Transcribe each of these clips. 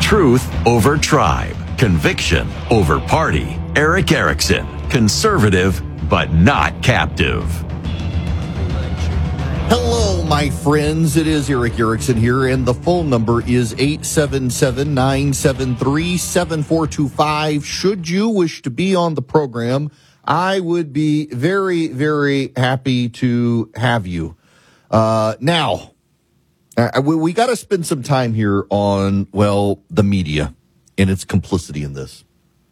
Truth over tribe. Conviction over party. Erick Erickson. Conservative, but not captive. Hello, my friends. It is Erick Erickson here, and the phone number is 877-973-7425. Should you wish to be on the program, I would be very, very happy to have you. Now, we got to spend some time here on, well, the media and its complicity in this.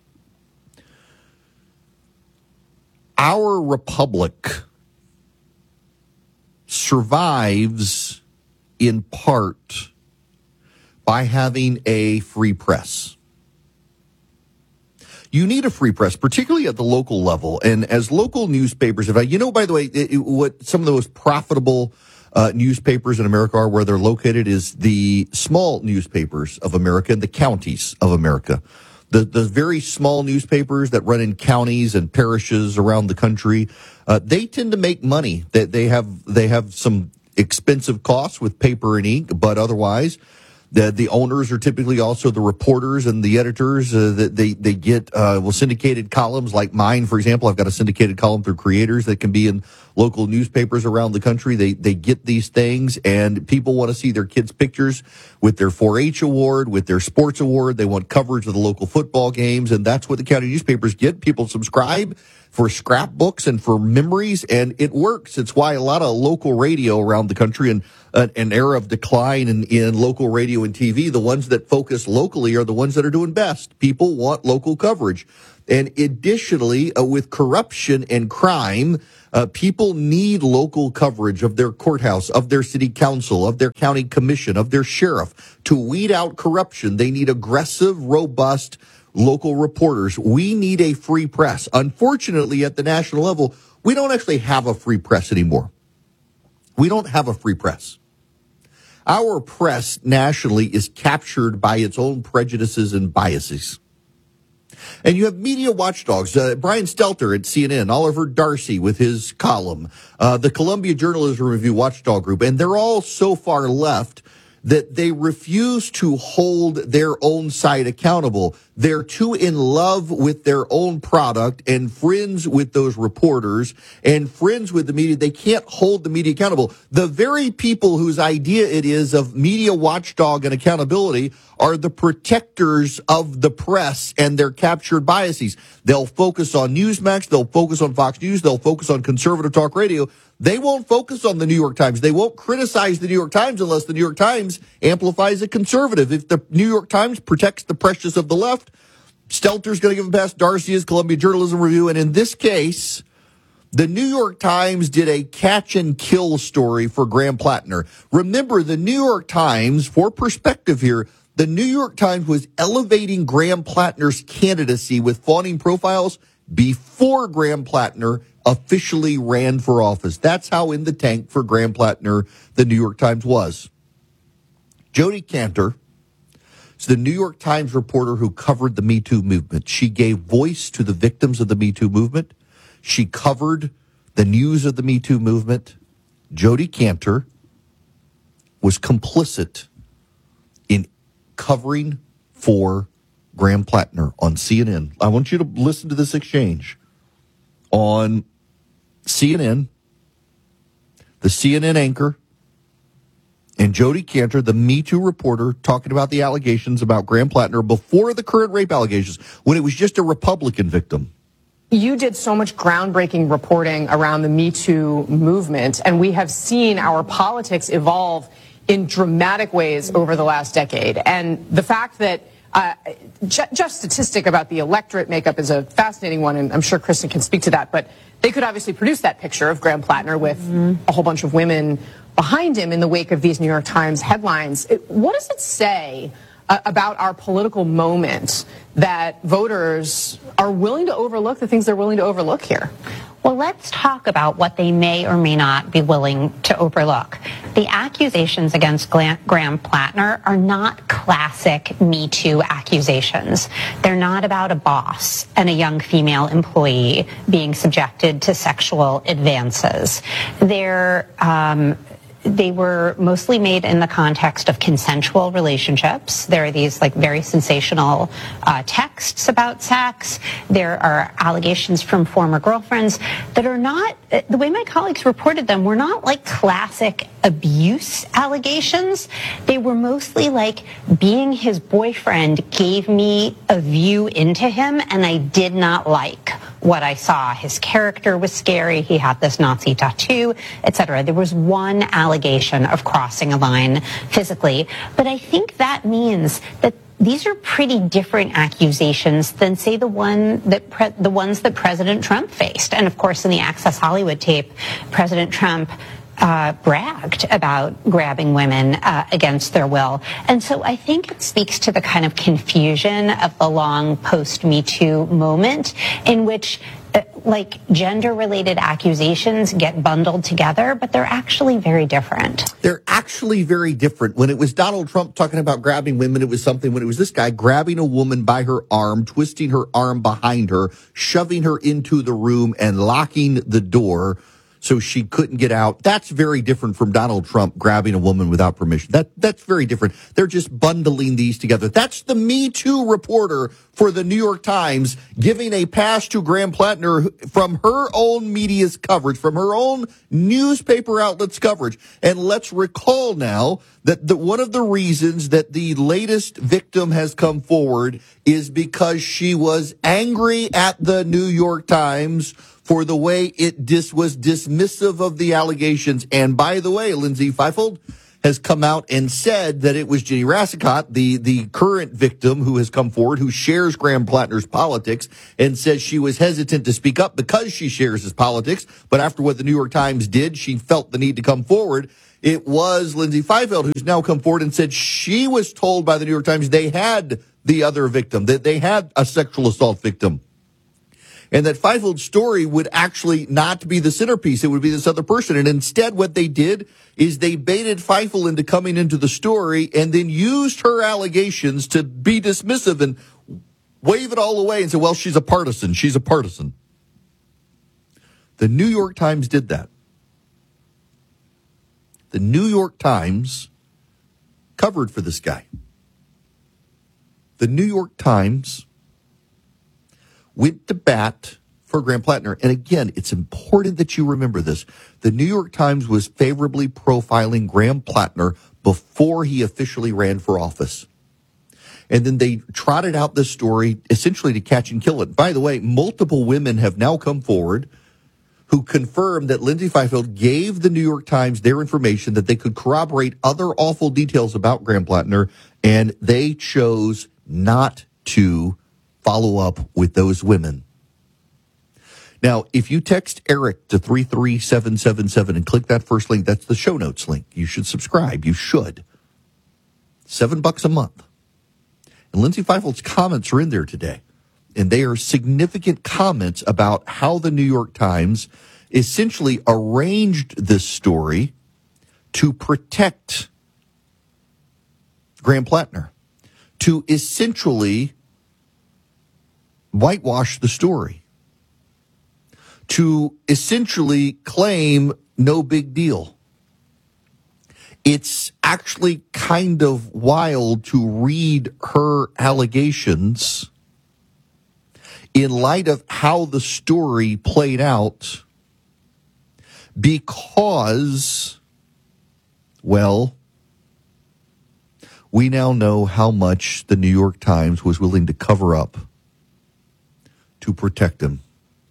Our republic survives in part by having a free press. You need a free press, particularly at the local level. And as local newspapers, by the way, what some of the most profitable newspapers in America are, where they're located, is the small newspapers of America and the counties of America. The very small newspapers that run in counties and parishes around the country, they tend to make money. They have some expensive costs with paper and ink, but otherwise, the owners are typically also the reporters and the editors. They get syndicated columns like mine, for example. I've got a syndicated column through Creators that can be in local newspapers around the country. They get these things, and people want to see their kids' pictures with their 4-H award, with their sports award. They want coverage of the local football games, and that's what the county newspapers get. People subscribe for scrapbooks and for memories, and it works. It's why a lot of local radio around the country, and an era of decline in local radio and TV, the ones that focus locally are the ones that are doing best. People want local coverage. And additionally, with corruption and crime, people need local coverage of their courthouse, of their city council, of their county commission, of their sheriff. To weed out corruption, they need aggressive, robust local reporters. We need a free press. Unfortunately, at the national level, we don't actually have a free press anymore. We don't have a free press. Our press nationally is captured by its own prejudices and biases. And you have media watchdogs, Brian Stelter at CNN, Oliver Darcy with his column, the Columbia Journalism Review watchdog group, and they're all so far left that they refuse to hold their own side accountable. They're too in love with their own product and friends with those reporters and friends with the media. They can't hold the media accountable. The very people whose idea it is of media watchdog and accountability are the protectors of the press and their captured biases. They'll focus on Newsmax. They'll focus on Fox News. They'll focus on conservative talk radio. They won't focus on the New York Times. They won't criticize the New York Times unless the New York Times amplifies a conservative. If the New York Times protects the precious of the left, Stelter's going to give him past Darcy's Columbia Journalism Review. And in this case, the New York Times did a catch and kill story for Graham Plattner. Remember, the New York Times, for perspective here, the New York Times was elevating Graham Plattner's candidacy with fawning profiles before Graham Plattner officially ran for office. That's how in the tank for Graham Plattner the New York Times was. Jodi Kantor is the New York Times reporter who covered the Me Too movement. She gave voice to the victims of the Me Too movement. She covered the news of the Me Too movement. Jodi Kantor was complicit in covering for Graham Plattner on CNN. I want you to listen to this exchange on CNN, the CNN anchor, and Jodi Kantor, the Me Too reporter, talking about the allegations about Graham Plattner before the current rape allegations, when it was just a Republican victim. You did so much groundbreaking reporting around the Me Too movement, and we have seen our politics evolve in dramatic ways over the last decade. And the fact that just statistic about the electorate makeup is a fascinating one, and I'm sure Kristen can speak to that, but they could obviously produce that picture of Graham Plattner with a whole bunch of women behind him in the wake of these New York Times headlines. What does it say about our political moment that voters are willing to overlook the things they're willing to overlook here? Well, let's talk about what they may or may not be willing to overlook. The accusations against Graham Plattner are not classic Me Too accusations. They're not about a boss and a young female employee being subjected to sexual advances. They're they were mostly made in the context of consensual relationships. There are these very sensational texts about sex. There are allegations from former girlfriends that are not, the way my colleagues reported them, were not classic abuse allegations. They were mostly being his boyfriend gave me a view into him and I did not like what I saw. His character was scary. He had this Nazi tattoo, etc. There was one allegation of crossing a line physically, but I think that means that these are pretty different accusations than, say, the ones that President Trump faced. And of course, in the Access Hollywood tape, President Trump bragged about grabbing women against their will. And so I think it speaks to the kind of confusion of the long post-Me Too moment in which gender-related accusations get bundled together, but they're actually very different. They're actually very different. When it was Donald Trump talking about grabbing women, it was something. When it was this guy grabbing a woman by her arm, twisting her arm behind her, shoving her into the room and locking the door so she couldn't get out. That's very different from Donald Trump grabbing a woman without permission. That's very different. They're just bundling these together. That's the Me Too reporter for the New York Times giving a pass to Graham Plattner from her own media's coverage, from her own newspaper outlet's coverage. And let's recall now that one of the reasons that the latest victim has come forward is because she was angry at the New York Times for the way it was dismissive of the allegations. And by the way, Lindsay Fifield has come out and said that it was Ginny Rassicot, the current victim who has come forward, who shares Graham Plattner's politics, and says she was hesitant to speak up because she shares his politics. But after what the New York Times did, she felt the need to come forward. It was Lindsay Fifield who's now come forward and said she was told by the New York Times they had the other victim, that they had a sexual assault victim. And that Fifield's story would actually not be the centerpiece. It would be this other person. And instead, what they did is they baited Fifield into coming into the story and then used her allegations to be dismissive and wave it all away and say, well, she's a partisan. She's a partisan. The New York Times did that. The New York Times covered for this guy. The New York Times went to bat for Graham Plattner. And again, it's important that you remember this. The New York Times was favorably profiling Graham Plattner before he officially ran for office. And then they trotted out this story essentially to catch and kill it. By the way, multiple women have now come forward who confirmed that Lindsay Fifield gave the New York Times their information, that they could corroborate other awful details about Graham Plattner, and they chose not to follow up with those women. Now, if you text Eric to 33777 and click that first link, that's the show notes link. You should subscribe. You should. $7 a month. And Lindsay Fifield's comments are in there today. And they are significant comments about how the New York Times essentially arranged this story to protect Graham Plattner, to essentially whitewash the story, to essentially claim no big deal. It's actually kind of wild to read her allegations in light of how the story played out, because, well, we now know how much the New York Times was willing to cover up to protect him.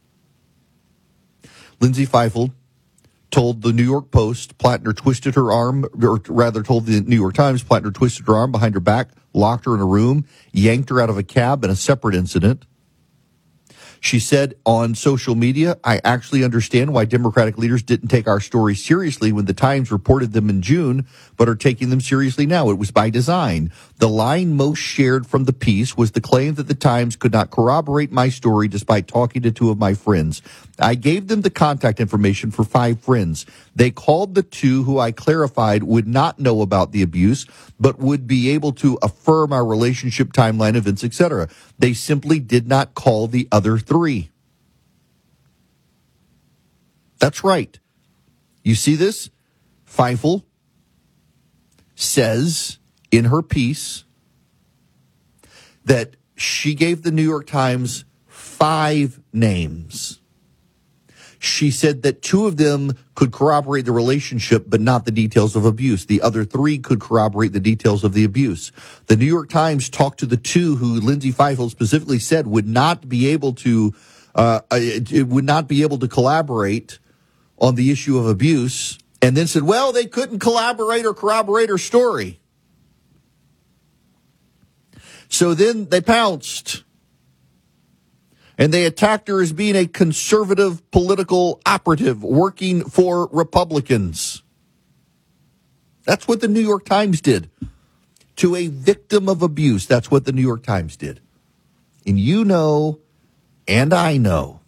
Lindsay Fifield told the New York Post Plattner twisted her arm, or rather told the New York Times Plattner twisted her arm behind her back, locked her in a room, yanked her out of a cab in a separate incident. She said on social media, I actually understand why Democratic leaders didn't take our stories seriously when the Times reported them in June, but are taking them seriously now. It was by design. The line most shared from the piece was the claim that the Times could not corroborate my story despite talking to two of my friends. I gave them the contact information for 5 friends. They called the 2 who I clarified would not know about the abuse, but would be able to affirm our relationship, timeline, events, etc. They simply did not call the other 3. That's right. You see this? Fifield says in her piece that she gave the New York Times 5 names. She said that 2 of them could corroborate the relationship, but not the details of abuse. The other 3 could corroborate the details of the abuse. The New York Times talked to the 2 who Lindsay Feifel specifically said would not be able to collaborate on the issue of abuse, and then said, well, they couldn't collaborate or corroborate her story. So then they pounced, and they attacked her as being a conservative political operative working for Republicans. That's what the New York Times did to a victim of abuse. That's what the New York Times did. And you know, and I know,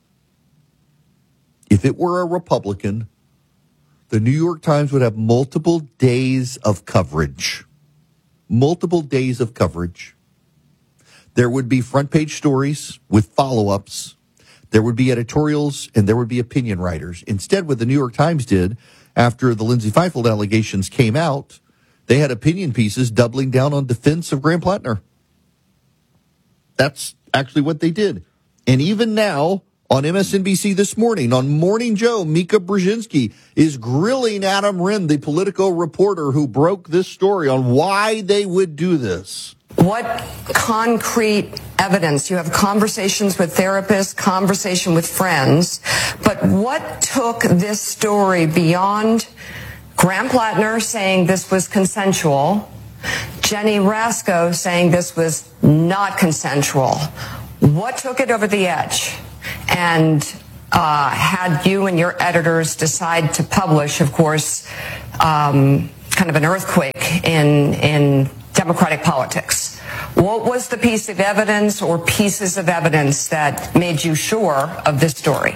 if it were a Republican, the New York Times would have multiple days of coverage. Multiple days of coverage. There would be front page stories with follow-ups. There would be editorials, and there would be opinion writers. Instead, what the New York Times did after the Lindsay Feifel allegations came out, they had opinion pieces doubling down on defense of Graham Plattner. That's actually what they did. And even now, on MSNBC this morning, on Morning Joe, Mika Brzezinski is grilling Adam Wren, the Politico reporter who broke this story, on why they would do this. What concrete evidence? You have conversations with therapists, conversation with friends, but what took this story beyond Graham Plattner saying this was consensual, Jenny Rasco saying this was not consensual? What took it over the edge? And had you and your editors decide to publish, of course, kind of an earthquake in Democratic politics? What was the piece of evidence or pieces of evidence that made you sure of this story?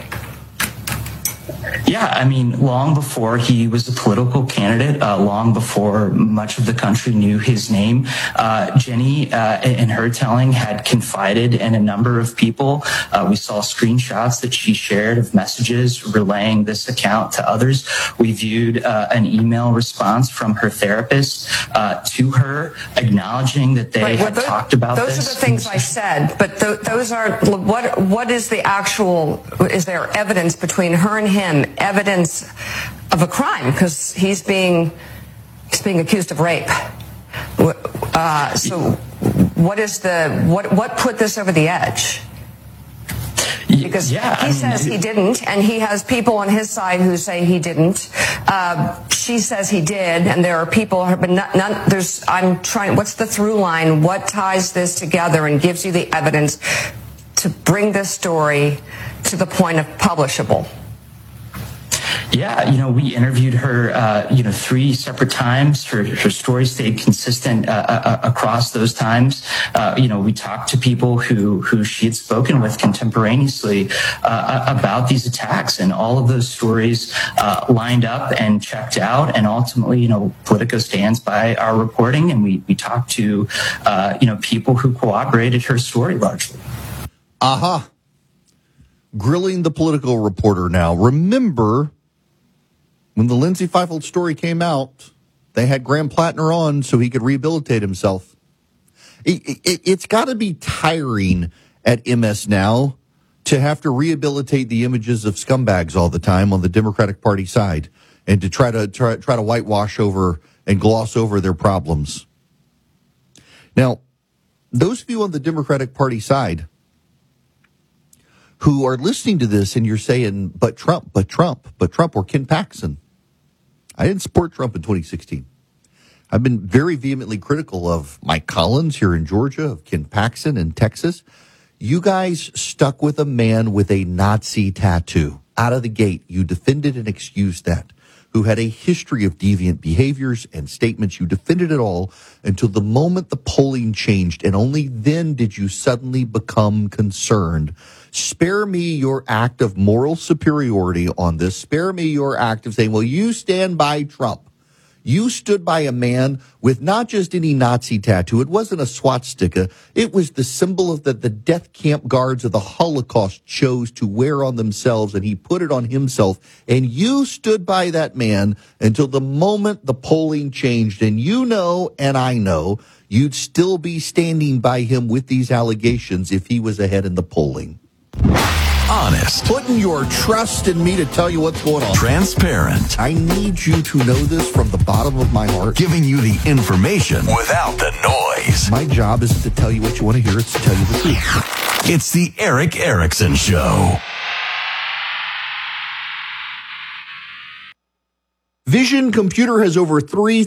Yeah, I mean, long before he was a political candidate, long before much of the country knew his name, Jenny, in her telling, had confided in a number of people. We saw screenshots that she shared of messages relaying this account to others. We viewed an email response from her therapist to her, acknowledging that they had talked about this. Those are the things I said, but those are, what is the actual, is there evidence between her and him, evidence of a crime, because he's being accused of rape? So what put this over the edge? Because he says he didn't, and he has people on his side who say he didn't. She says he did, and there are people, but none. What's the through line? What ties this together and gives you the evidence to bring this story to the point of publishable? Yeah, we interviewed her, 3 separate times. Her story stayed consistent across those times. We talked to people who she had spoken with contemporaneously about these attacks, and all of those stories lined up and checked out. And ultimately, Politico stands by our reporting, and we talked to, people who corroborated her story largely. Grilling the Politico reporter now. Remember, when the Lindsay Feifel story came out, they had Graham Plattner on so he could rehabilitate himself. It's got to be tiring at MS now to have to rehabilitate the images of scumbags all the time on the Democratic Party side, and to try to whitewash over and gloss over their problems. Now, those of you on the Democratic Party side who are listening to this and you're saying, but Trump, or Ken Paxton. I didn't support Trump in 2016. I've been very vehemently critical of Mike Collins here in Georgia, of Ken Paxton in Texas. You guys stuck with a man with a Nazi tattoo. Out of the gate, you defended and excused that. Who had a history of deviant behaviors and statements. You defended it all until the moment the polling changed, and only then did you suddenly become concerned. Spare me your act of moral superiority on this. Spare me your act of saying, well, you stand by Trump. You stood by a man with not just any Nazi tattoo. It wasn't a swastika. It was the symbol of that the death camp guards of the Holocaust chose to wear on themselves, and he put it on himself. And you stood by that man until the moment the polling changed. And you know, and I know, you'd still be standing by him with these allegations if he was ahead in the polling. Honest. Putting your trust in me to tell you what's going on. Transparent. I need you to know this from the bottom of my heart. Giving you the information without the noise. My job isn't to tell you what you want to hear, it's to tell you the truth. It's the Erick Erickson Show. Vision Computer has over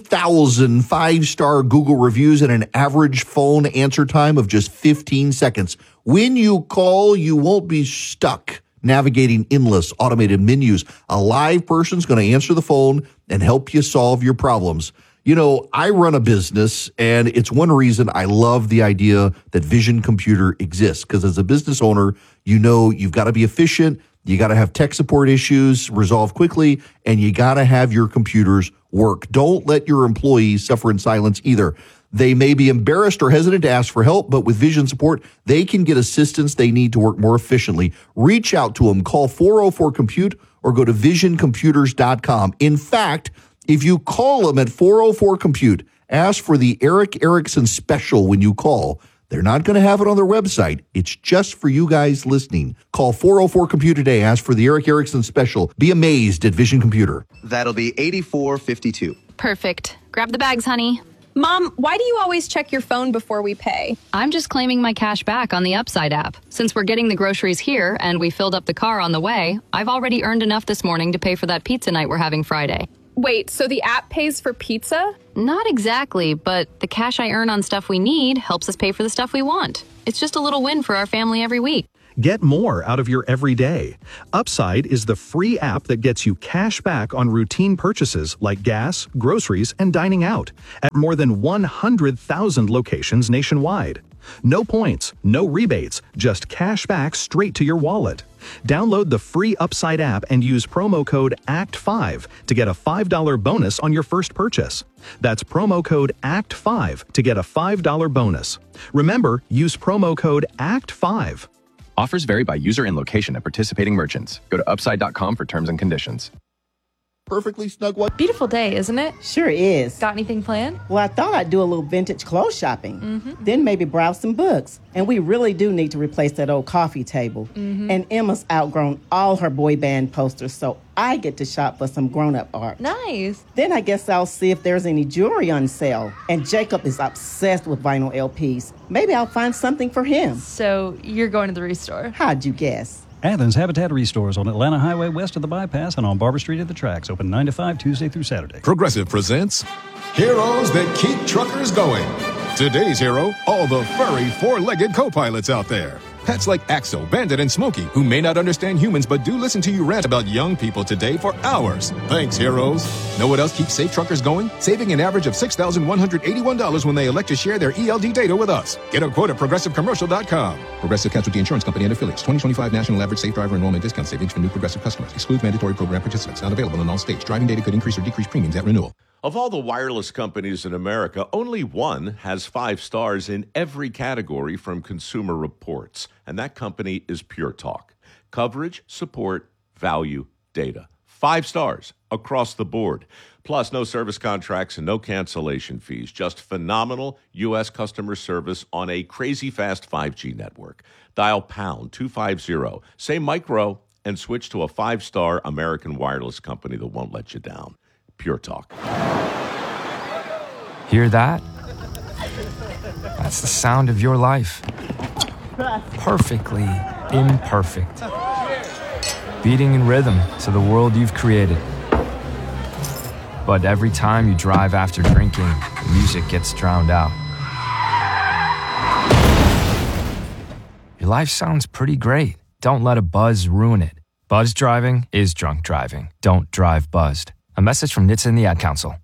3,000 five-star Google reviews and an average phone answer time of just 15 seconds. When you call, you won't be stuck navigating endless automated menus. A live person's going to answer the phone and help you solve your problems. You know, I run a business, and it's one reason I love the idea that Vision Computer exists, because as a business owner, you know you've got to be efficient. You got to have tech support issues resolved quickly, and you got to have your computers work. Don't let your employees suffer in silence either. They may be embarrassed or hesitant to ask for help, but with Vision support, they can get assistance they need to work more efficiently. Reach out to them. Call 404-COMPUTE or go to visioncomputers.com. In fact, if you call them at 404-COMPUTE, ask for the Erick Erickson special when you call. They're not going to have it on their website. It's just for you guys listening. Call 404-COMPUTE today. Ask for the Erick Erickson special. Be amazed at Vision Computer. That'll be $84.52. Perfect. Grab the bags, honey. Mom, why do you always check your phone before we pay? I'm just claiming my cash back on the Upside app. Since we're getting the groceries here and we filled up the car on the way, I've already earned enough this morning to pay for that pizza night we're having Friday. Wait, so the app pays for pizza? Not exactly, but the cash I earn on stuff we need helps us pay for the stuff we want. It's just a little win for our family every week. Get more out of your everyday. Upside is the free app that gets you cash back on routine purchases like gas, groceries, and dining out at more than 100,000 locations nationwide. No points, no rebates, just cash back straight to your wallet. Download the free Upside app and use promo code ACT5 to get a $5 bonus on your first purchase. That's promo code ACT5 to get a $5 bonus. Remember, use promo code ACT5. Offers vary by user and location at participating merchants. Go to upside.com for terms and conditions. Perfectly snug one. Beautiful day, isn't it? Sure is. Got anything planned? Well, I thought I'd do a little vintage clothes shopping. Then maybe browse some books. And we really do need to replace that old coffee table. And Emma's outgrown all her boy band posters, so I get to shop for some grown-up art. Nice. Then I guess I'll see if there's any jewelry on sale. And Jacob is obsessed with vinyl LPs. Maybe I'll find something for him. So you're going to the Restore? How'd you guess? Athens Habitat Restores on Atlanta Highway west of the bypass and on Barber Street at the tracks. Open 9 to 5 Tuesday through Saturday. Progressive presents Heroes That Keep Truckers Going. Today's hero, all the furry four-legged co-pilots out there. Pets like Axel, Bandit, and Smokey, who may not understand humans but do listen to you rant about young people today for hours. Thanks, heroes. Know what else keeps safe truckers going? Saving an average of $6,181 when they elect to share their ELD data with us. Get a quote at ProgressiveCommercial.com. Progressive Casualty Insurance Company and Affiliates. 2025 National Average Safe Driver Enrollment Discount Savings for new Progressive customers. Excludes mandatory program participants. Not available in all states. Driving data could increase or decrease premiums at renewal. Of all the wireless companies in America, only one has 5 stars in every category from Consumer Reports, and that company is Pure Talk. Coverage, support, value, data. 5 stars across the board. Plus, no service contracts and no cancellation fees. Just phenomenal U.S. customer service on a crazy fast 5G network. Dial pound 250, say micro, and switch to a 5-star American wireless company that won't let you down. Pure Talk. Hear that? That's the sound of your life. Perfectly imperfect. Beating in rhythm to the world you've created. But every time you drive after drinking, the music gets drowned out. Your life sounds pretty great. Don't let a buzz ruin it. Buzz driving is drunk driving. Don't drive buzzed. A message from NHTSA and the Ad Council.